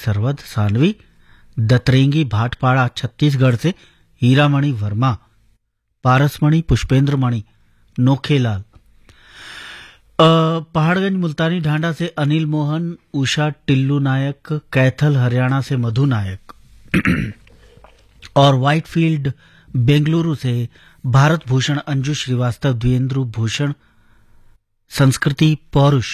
सरवद सानवी, दतरेंगी भाटपाड़ा छत्तीसगढ़ से हीरामणि वर्मा, पारसमणि पुष्पेंद्र मणि, नोखेलाल, पहाड़गंज मुल्तानी ढांडा से अनिल मोहन, उषा टिल्लू नायक, कैथल हरियाणा से मधु नायक और व्हाइटफील्ड बेंगलुरु से भारत भूषण, अंजू श्रीवास्तव, द्विजेंद्र भूषण, संस्कृति पौरुष,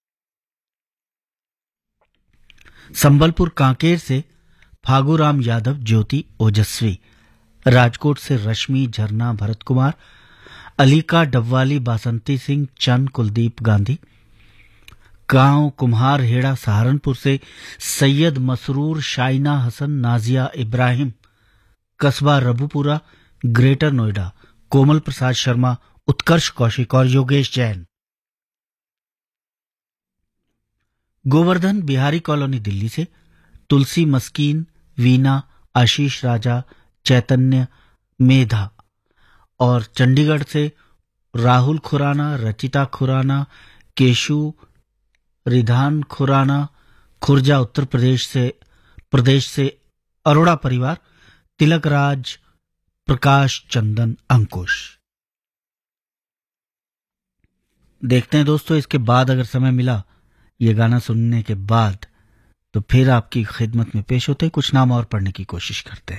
संबलपुर कांकेर से फागुराम यादव, ज्योति ओजस्वी, राजकोट से रश्मि, झरना, भरत कुमार, अलीका डब्वाली, बासंती सिंह, चंद, कुलदीप गांधी, गांव कुम्हार हेड़ा सहारनपुर से सैयद मसरूर, शाइना हसन, नाजिया इब्राहिम, कस्बा रबुपुरा, ग्रेटर नोएडा, कोमल प्रसाद शर्मा, उत्कर्ष कौशिक और योगेश जैन। गोवर्धन बिहारी कॉलोनी दिल्ली से तुलसी मस्कीन, वीना, आशीष राजा, चैतन्य, मेधा और चंडीगढ़ से राहुल खुराना, रचिता खुराना, केशु, रिधान खुराना, खुर्जा उत्तर प्रदेश से अरोड़ा परिवार, तिलक राज, प्रकाश, चंदन, अंकुश। देखते हैं दोस्तों, इसके बाद अगर समय मिला ये गाना सुनने के बाद तो फिर आपकी खिदमत में पेश होते हैं, कुछ नाम और पढ़ने की कोशिश करते हैं।